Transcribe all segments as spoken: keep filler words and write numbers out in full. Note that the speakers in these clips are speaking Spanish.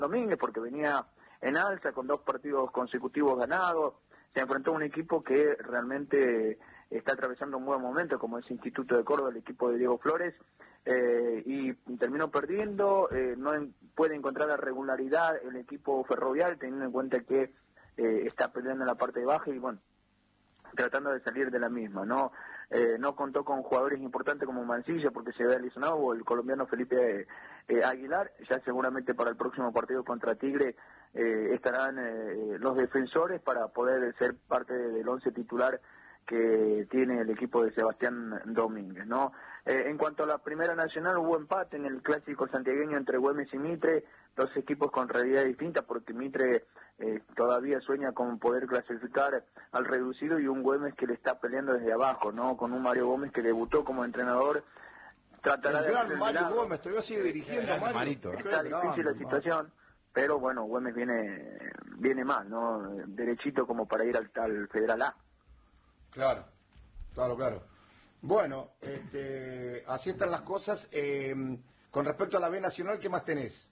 Domínguez, porque venía en alza con dos partidos consecutivos ganados. Se enfrentó a un equipo que realmente está atravesando un buen momento, como es Instituto de Córdoba, el equipo de Diego Flores, eh, y terminó perdiendo. Eh, no en, puede encontrar la regularidad el equipo Ferrovial, teniendo en cuenta que eh, está peleando en la parte baja y bueno, tratando de salir de la misma, ¿no? Eh, no contó con jugadores importantes como Mancilla porque se había lesionado, o el colombiano Felipe eh, Aguilar. Ya seguramente para el próximo partido contra Tigre eh, estarán eh, los defensores para poder ser parte del once titular que tiene el equipo de Sebastián Domínguez, ¿no? Eh, en cuanto a la Primera Nacional, hubo empate en el clásico santiagueño entre Güemes y Mitre, dos equipos con realidad distinta, porque Mitre eh, todavía sueña con poder clasificar al reducido, y un Güemes que le está peleando desde abajo, ¿no? Con un Mario Gómez que debutó como entrenador. Tratará el de gran Mario Gómez, todavía sigue dirigiendo, Mario. Marito. Está difícil la situación, pero bueno, Güemes viene viene mal, ¿no? Derechito como para ir al, al Federal A. Claro, claro, claro. Bueno, este, así están las cosas. Eh, con respecto a la B Nacional, ¿qué más tenés?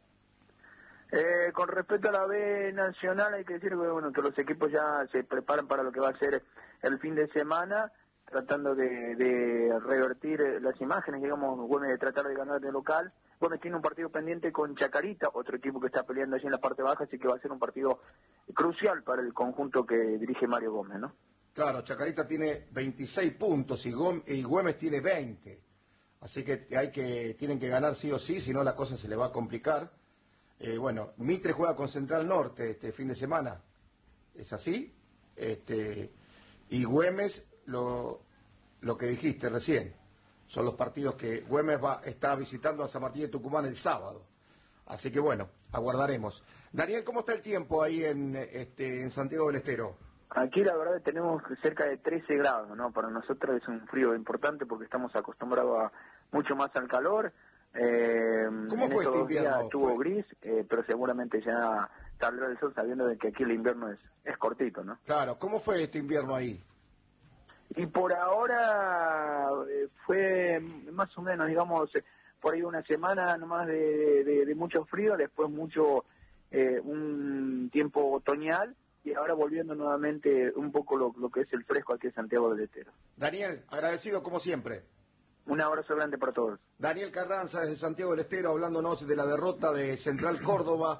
Eh, con respecto a la B Nacional, hay que decir que, bueno, que los equipos ya se preparan para lo que va a ser el fin de semana, tratando de, de revertir las imágenes, digamos, Güemes de tratar de ganar de local. Güemes tiene un partido pendiente con Chacarita, otro equipo que está peleando allí en la parte baja, así que va a ser un partido crucial para el conjunto que dirige Mario Gómez, ¿no? Claro, Chacarita tiene veintiséis puntos y, Gómez, y Güemes tiene veinte. Así que hay que tienen que ganar sí o sí, si no la cosa se le va a complicar. Eh, bueno, Mitre juega con Central Norte este fin de semana. ¿Es así? Este, y Güemes, lo, lo que dijiste recién, son los partidos que Güemes va, está visitando a San Martín de Tucumán el sábado. Así que bueno, aguardaremos. Daniel, ¿cómo está el tiempo ahí en, este, en Santiago del Estero? Aquí la verdad tenemos cerca de trece grados, ¿no? Para nosotros es un frío importante porque estamos acostumbrados a mucho más al calor. Eh, ¿Cómo fue este invierno? Estuvo ¿Fue? gris, eh, pero seguramente ya saldrá el sol sabiendo de que aquí el invierno es, es cortito, ¿no? Claro, ¿cómo fue este invierno ahí? Y por ahora eh, fue más o menos, digamos, eh, por ahí una semana nomás de, de, de mucho frío, después mucho, eh, un tiempo otoñal, y ahora volviendo nuevamente un poco lo, lo que es el fresco aquí en Santiago del Estero. Daniel, agradecido como siempre. Un abrazo grande para todos. Daniel Carranza desde Santiago del Estero hablándonos de la derrota de Central Córdoba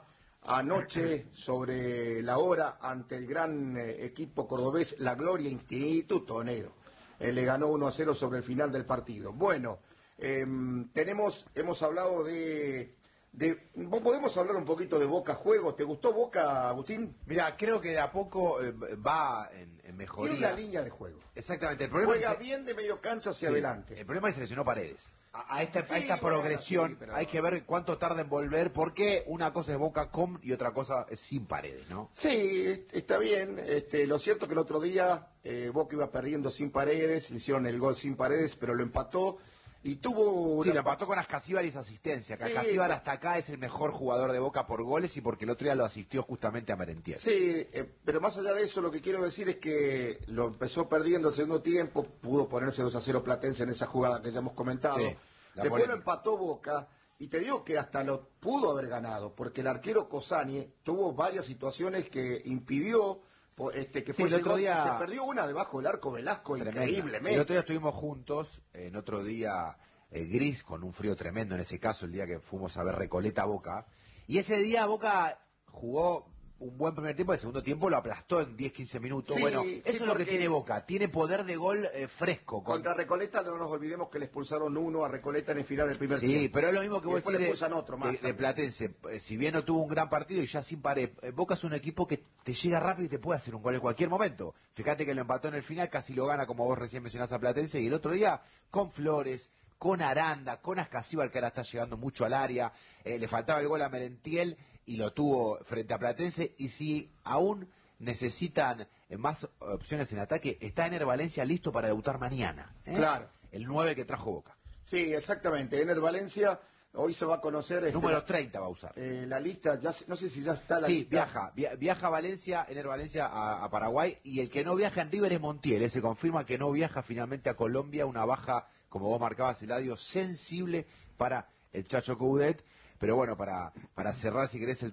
anoche sobre la hora ante el gran eh, equipo cordobés La Gloria Instituto Negro. Eh, le ganó uno a cero sobre el final del partido. Bueno, eh, tenemos, hemos hablado de... De, ¿podemos hablar un poquito de Boca Juegos? ¿Te gustó Boca, Agustín? Mira, creo que de a poco eh, va en, en mejoría. Tiene una línea de juego. Exactamente. El problema Juega es que, bien de medio cancha hacia sí, adelante. el problema es que se lesionó Paredes. A, a esta, Sí, a esta bueno, progresión sí, pero... hay que ver cuánto tarda en volver, porque una cosa es Boca con y otra cosa es sin Paredes, ¿no? Sí, está bien. Este, lo cierto que el otro día eh, Boca iba perdiendo sin Paredes, le hicieron el gol sin Paredes, pero lo empató. Y tuvo... Sí, una... lo empató con Ascasíbar y esa asistencia. Que Sí, Ascasíbar pero... hasta acá es el mejor jugador de Boca por goles y porque el otro día lo asistió justamente a Merentiel. Sí, eh, pero más allá de eso, lo que quiero decir es que lo empezó perdiendo el segundo tiempo, pudo ponerse dos a cero Platense en esa jugada que ya hemos comentado. Sí, después polémica. lo empató Boca, y te digo que hasta lo pudo haber ganado, porque el arquero Cosani tuvo varias situaciones que impidió... Este, que Sí, fue el otro gol, día... se perdió una debajo del arco Velasco, Tremenda. increíblemente. El otro día estuvimos juntos, en otro día eh, gris, con un frío tremendo, en ese caso el día que fuimos a ver Recoleta Boca, y ese día Boca jugó un buen primer tiempo, el segundo tiempo lo aplastó en diez quince minutos. Sí, bueno, sí, eso es lo que porque... tiene Boca, tiene poder de gol eh, fresco. Con... Contra Recoleta no nos olvidemos que le expulsaron uno a Recoleta en el final del primer sí, tiempo. Sí, pero es lo mismo que y vos decís le expulsan otro más de, de Platense. Si bien no tuvo un gran partido y ya sin pared, Boca es un equipo que te llega rápido y te puede hacer un gol en cualquier momento. Fíjate que lo empató en el final, casi lo gana, como vos recién mencionás, a Platense, y el otro día con Flores, con Aranda, con Ascasíbar, que ahora está llegando mucho al área, eh, le faltaba el gol a Merentiel y lo tuvo frente a Platense. Y si aún necesitan eh, más opciones en ataque, está Ener Valencia listo para debutar mañana, ¿eh? Claro. El nueve que trajo Boca. Sí, exactamente. Ener Valencia, hoy se va a conocer... Este, número treinta va a usar. Eh, la lista, ya no sé si ya está la sí, lista. viaja, via, viaja a Valencia, Ener Valencia a, a Paraguay, y el que no viaja en River es Montiel, ¿eh? Se confirma que no viaja finalmente a Colombia, una baja, como vos marcabas, Eladio, sensible para el Chacho Coudet. Pero bueno, para, para cerrar, si querés, el